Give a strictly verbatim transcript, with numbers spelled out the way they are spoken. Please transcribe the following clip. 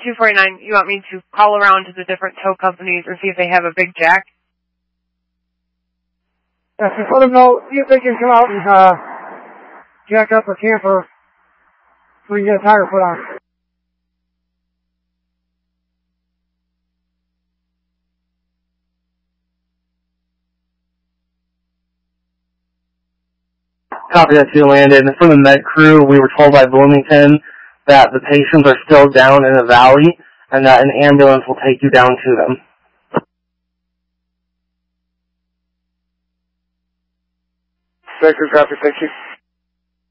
two forty-nine, you want me to call around to the different tow companies or see if they have a big jack? Yes, just let them know, see if they can come out and, uh, jack up a camper so we can get a tire put on. Copy that, to Landon. From the med crew, we were told by Bloomington that the patients are still down in the valley and that an ambulance will take you down to them. Baker, copy, thank you.